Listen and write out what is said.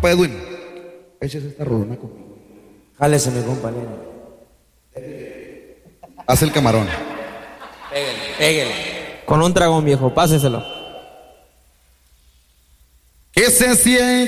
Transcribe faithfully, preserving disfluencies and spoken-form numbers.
Compa Edwin, échese esta rolona conmigo. Jálese, mi compañero. Haz el camarón. Pégale, pégale. Con un dragón, viejo, páseselo. Que se siente